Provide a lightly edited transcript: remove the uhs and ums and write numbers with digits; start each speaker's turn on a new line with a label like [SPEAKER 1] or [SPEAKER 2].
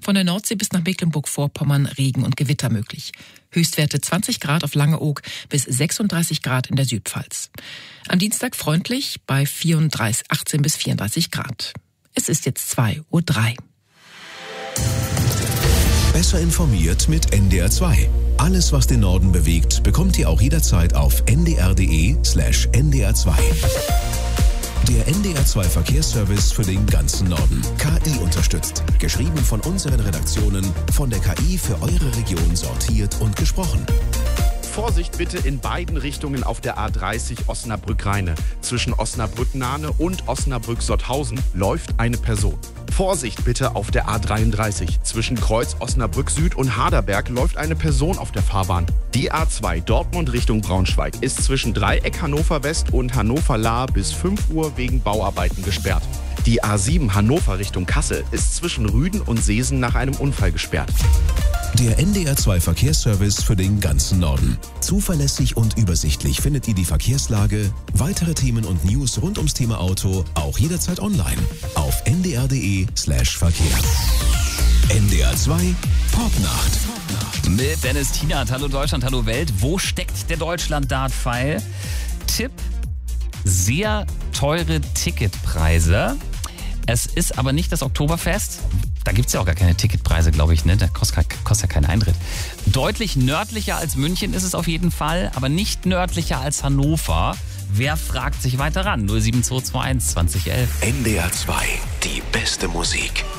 [SPEAKER 1] Von der Nordsee bis nach Mecklenburg-Vorpommern Regen und Gewitter möglich. Höchstwerte 20 Grad auf Langeoog bis 36 Grad in der Südpfalz. Am Dienstag freundlich bei 18 bis 34 Grad. Es ist jetzt 2:03 Uhr.
[SPEAKER 2] Besser informiert mit NDR 2. Alles, was den Norden bewegt, bekommt ihr auch jederzeit auf ndr.de/ndr2. Der NDR 2 Verkehrsservice für den ganzen Norden. KI unterstützt. Geschrieben von unseren Redaktionen, von der KI für eure Region sortiert und gesprochen.
[SPEAKER 3] Vorsicht bitte in beiden Richtungen auf der A30 Osnabrück-Rheine. Zwischen Osnabrück-Nahne und Osnabrück-Sotthausen läuft eine Person. Vorsicht bitte auf der A33. Zwischen Kreuz Osnabrück Süd und Harderberg läuft eine Person auf der Fahrbahn. Die A2 Dortmund Richtung Braunschweig ist zwischen Dreieck Hannover West und Hannover Lahr bis 5 Uhr wegen Bauarbeiten gesperrt. Die A7 Hannover Richtung Kassel ist zwischen Rüden und Seesen nach einem Unfall gesperrt.
[SPEAKER 2] Der NDR 2 Verkehrsservice für den ganzen Norden. Zuverlässig und übersichtlich findet ihr die Verkehrslage, weitere Themen und News rund ums Thema Auto auch jederzeit online auf ndr.de/Verkehr. NDR 2 Popnacht.
[SPEAKER 4] Mit Dennis Tienert. Hallo Deutschland, hallo Welt. Wo steckt der Deutschland-Dart-Pfeil? Tipp: sehr teure Ticketpreise. Es ist aber nicht das Oktoberfest. Da gibt es ja auch gar keine Ticketpreise, glaube ich. Ne? Da kostet ja keinen Eintritt. Deutlich nördlicher als München ist es auf jeden Fall, aber nicht nördlicher als Hannover. Wer fragt sich weiter ran? 07221 2011.
[SPEAKER 2] NDR 2, die beste Musik.